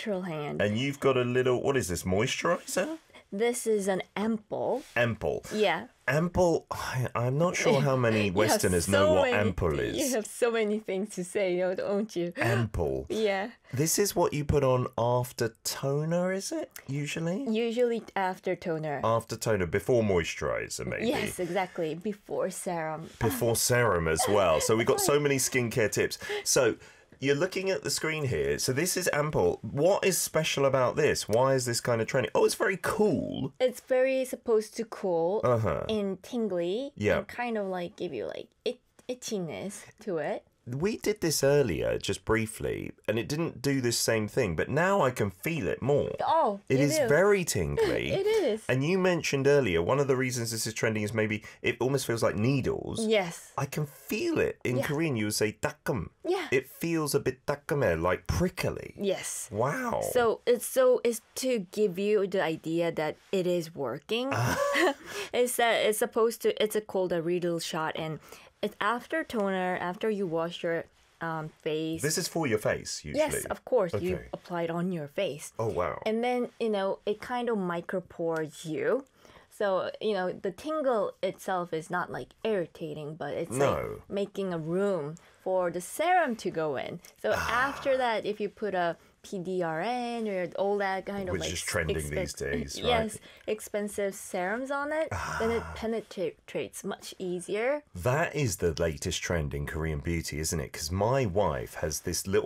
natural hand. And you've got a little, what is this, moisturizer? This is an ampoule. Ampoule. Yeah. Ampoule, I'm not sure how many Westerners know what ampoule is. You have so many things to say, don't you? Ampoule. Yeah. This is what you put on after toner, is it? Usually? Usually after toner. After toner, before moisturizer, maybe. Yes, exactly. Before serum. Before serum as well. So we've got so many skincare tips. So you're looking at the screen here. So this is Ampoule. What is special about this? Why is this kind of trending? Oh, it's very cool. It's very supposed to cool and tingly. Yeah. And kind of like give you like itchiness to it. We did this earlier, just briefly, and it didn't do this same thing, but now I can feel it more. Oh, it is very tingly. It is. And you mentioned earlier, one of the reasons this is trending is maybe it almost feels like needles. Yes. I can feel it. In Korean, you would say dakam. Yeah. It feels a bit dakame, like prickly. Yes. Wow. So it's to give you the idea that it is working. It's that it's supposed to. It's called a Riedel shot, and it's after toner, after you wash your face. This is for your face, usually. Yes, of course. Okay. You apply it on your face. Oh, wow. And then, it kind of micropores you. So, the tingle itself is not like irritating, but it's like making a room for the serum to go in. So after that, if you put a PDRN or all that kind of which is trending these days, right? Yes, expensive serums on it, then it penetrates much easier. That is the latest trend in Korean beauty, isn't it? Because my wife has this little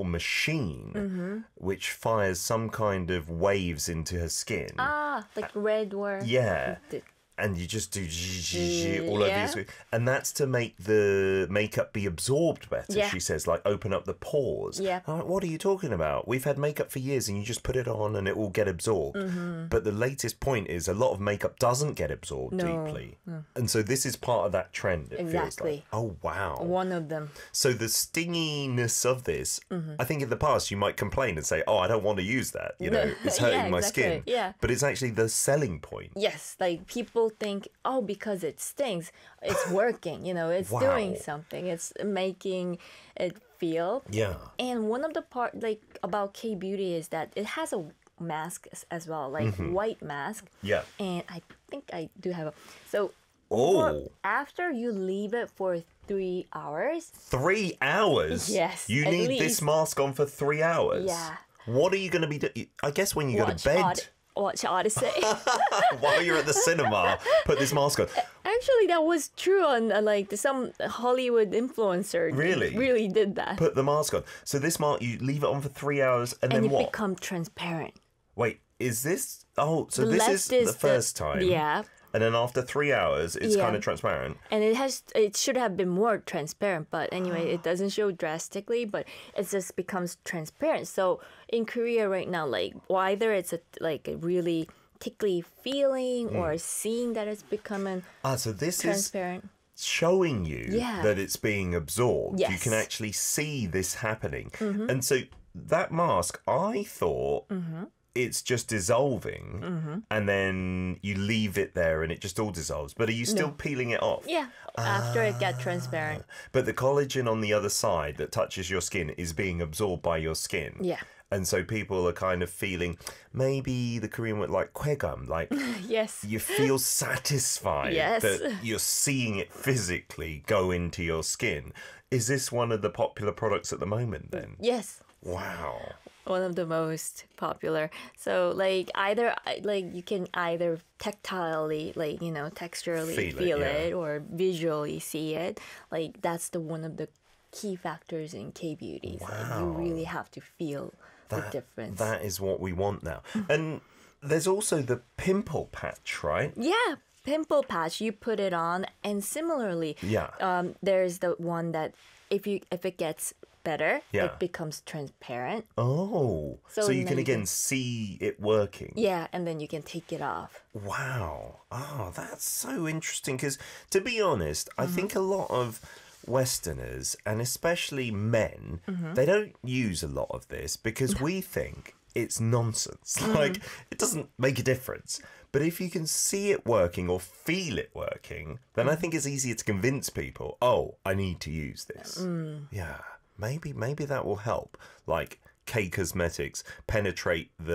machine which fires some kind of waves into her skin. Like red or... Yeah. And you just do all over your skin. And that's to make the makeup be absorbed better, she says, like open up the pores. Yeah. I'm like, what are you talking about? We've had makeup for years and you just put it on and it will get absorbed. But the latest point is a lot of makeup doesn't get absorbed deeply. And so this is part of that trend, it feels like. Oh, wow. One of them. So the stinginess of this, I think in the past you might complain and say, oh, I don't want to use that. It's hurting my skin. Yeah. But it's actually the selling point. Yes, like people think, oh, because it stings, it's working, it's doing something, it's making it feel. Yeah. And one of the part like about K-beauty is that it has a mask as well, like white mask. Yeah. And I think I do have a so after you leave it for 3 hours. 3 hours? Yes. You need this mask on for 3 hours? Yeah. What are you going to be doing? I guess when you go to bed. Watch Odyssey. While you're at the cinema, put this mask on. Actually, that was true on some Hollywood influencer. Really did that. Put the mask on. So this mask, you leave it on for 3 hours and then it what? become transparent. Wait, is this... Oh, so this is the first time. Yeah. And then after 3 hours, it's kind of transparent. And it should have been more transparent, but anyway, it doesn't show drastically, but it just becomes transparent. So in Korea right now, like either it's a really tickly feeling or seeing that it's becoming so this transparent. Is showing you that it's being absorbed. Yes. You can actually see this happening. And so that mask, I thought... It's just dissolving and then you leave it there and it just all dissolves. But are you still peeling it off? Yeah, after it gets transparent. But the collagen on the other side that touches your skin is being absorbed by your skin. Yeah. And so people are kind of feeling, maybe the Korean word like kwaegam, like yes. you feel satisfied that you're seeing it physically go into your skin. Is this one of the popular products at the moment then? Yes. Wow. One of the most popular. So you can either tactilely, texturally feel it or visually see it. Like that's one of the key factors in K-beauty. Wow. Like, you really have to feel the difference. That is what we want now. And there's also the pimple patch, right? Yeah. Pimple patch, you put it on, and similarly, there's the one that if it gets better, it becomes transparent. Oh, so you can again see it working. Yeah, and then you can take it off. Wow. Oh, that's so interesting because, to be honest, I think a lot of Westerners, and especially men, they don't use a lot of this because we think it's nonsense. Like, it doesn't make a difference. But if you can see it working or feel it working, then I think it's easier to convince people, oh, I need to use this. Yeah, maybe that will help. Like, K Cosmetics penetrate